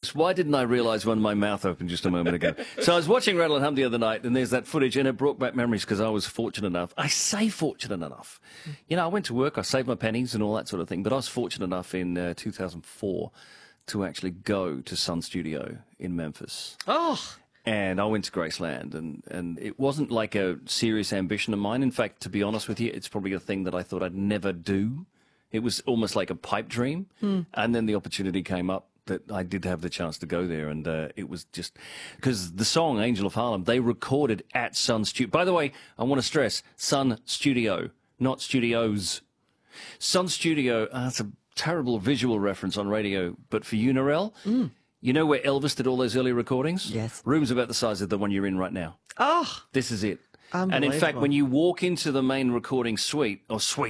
Why didn't I realise when my mouth opened just a moment ago? So I was watching Rattle and Hum the other night, and there's that footage, and it brought back memories because I was fortunate enough. I say fortunate enough. You know, I went to work, I saved my pennies and all that sort of thing, but I was fortunate enough in 2004 to actually go to Sun Studio in Memphis. Oh, And I went to Graceland, and it wasn't like a serious ambition of mine. In fact, to be honest with you, it's probably a thing that I thought I'd never do. It was almost like a pipe dream. And then the opportunity came up that I did have the chance to go there, and it was just because the song Angel of Harlem, they recorded at Sun Studio. By the way, I want to stress Sun Studio, not studios. Sun Studio, that's a terrible visual reference on radio, but for you, Narelle, you know where Elvis did all those early recordings? Yes. Room's about the size of the one you're in right now. oh, This is it. And in Unbelievable. fact, when you walk into the main recording suite,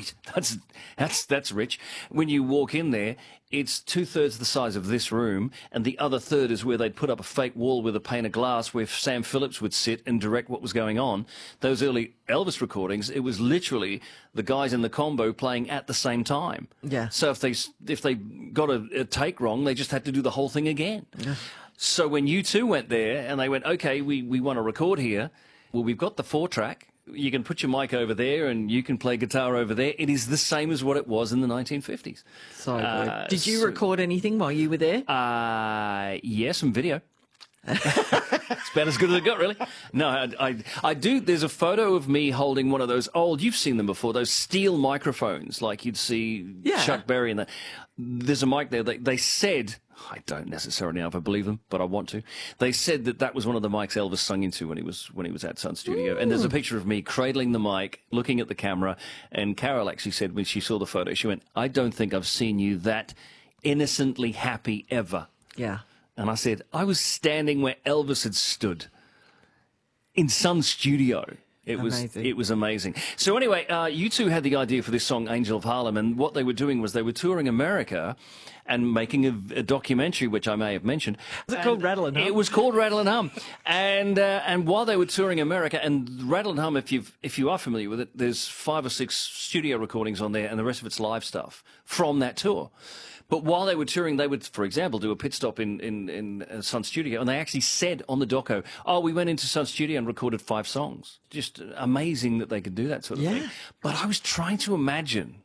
that's rich. When you walk in there, it's 2/3 the size of this room, and the other third is where they'd put up a fake wall with a pane of glass where Sam Phillips would sit and direct what was going on. Those early Elvis recordings, it was literally the guys in the combo playing at the same time. Yeah. So if they got a take wrong, they just had to do the whole thing again. Yeah. So when U2 went there and they went, okay, we want to record here. Well, we've got the 4-track. You can put your mic over there and you can play guitar over there. It is the same as what it was in the 1950s. so good. Did you record anything while you were there? Yes, some video. It's about as good as it got, really. No, I do. There's a photo of me holding one of those old, you've seen them before, those steel microphones like you'd see Chuck Berry and that. There's a mic there. They said, I don't necessarily know if I believe them, but I want to. They said that was one of the mics Elvis sung into when he was at Sun Studio. And there's a picture of me cradling the mic, looking at the camera. And Carol actually said when she saw the photo, she went, I don't think I've seen you that innocently happy ever. Yeah. And I said, I was standing where Elvis had stood in Sun Studio. It was amazing. So anyway, U2 had the idea for this song, Angel of Harlem, and what they were doing was they were touring America and making a documentary, which I may have mentioned. Was it called Rattle and Hum? It was called Rattle and Hum. And while they were touring America, and Rattle and Hum, if you are familiar with it, there's 5 or 6 studio recordings on there, and the rest of it's live stuff from that tour. But while they were touring, they would, for example, do a pit stop in Sun Studio, and they actually said on the doco, oh, we went into Sun Studio and recorded 5 songs. Just amazing that they could do that sort of thing. But I was trying to imagine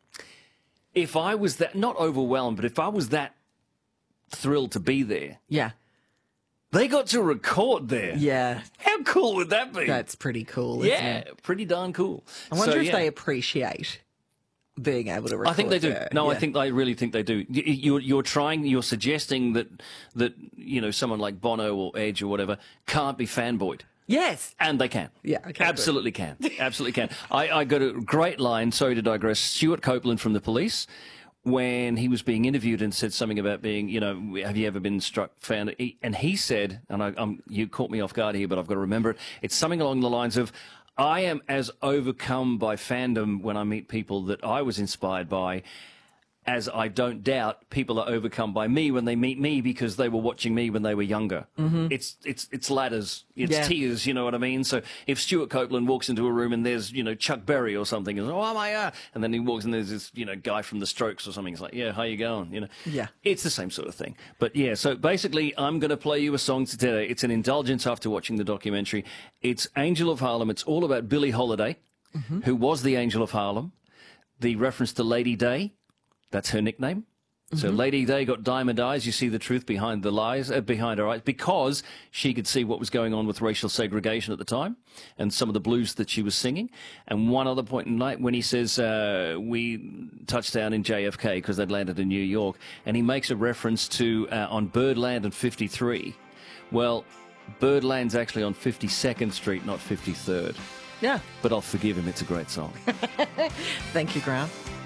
if I was that, not overwhelmed, but if I was that thrilled to be there. Yeah. They got to record there. Yeah. How cool would that be? That's pretty cool, isn't it? Pretty darn cool. I wonder if they appreciate being able to record. I think they do. there. No, Yeah. I really think they do. You're suggesting that you know someone like Bono or Edge or whatever can't be fanboyed. Yes. And they can. Yeah, okay, absolutely can. Absolutely can. I got a great line, sorry to digress, Stuart Copeland from The Police, when he was being interviewed and said something about being, you know, have you ever been struck fan? And he said, and you caught me off guard here, but I've got to remember it, it's something along the lines of, I am as overcome by fandom when I meet people that I was inspired by as I don't doubt people are overcome by me when they meet me because they were watching me when they were younger. Mm-hmm. It's ladders, it's tiers, you know what I mean? So if Stuart Copeland walks into a room and there's, you know, Chuck Berry or something, and oh my God, and then he walks and there's this, you know, guy from the Strokes or something, it's like, yeah, how you going? You know, it's the same sort of thing. But yeah, so basically, I'm going to play you a song today. It's an indulgence after watching the documentary. It's Angel of Harlem. It's all about Billie Holiday, who was the Angel of Harlem. The reference to Lady Day. That's her nickname. So Lady Day got diamond eyes. You see the truth behind the lies, behind her eyes, because she could see what was going on with racial segregation at the time and some of the blues that she was singing. And one other point in the night when he says, we touched down in JFK because they'd landed in New York, and he makes a reference to on Birdland and 53. Well, Birdland's actually on 52nd Street, not 53rd. Yeah. But I'll forgive him. It's a great song. Thank you, Grant.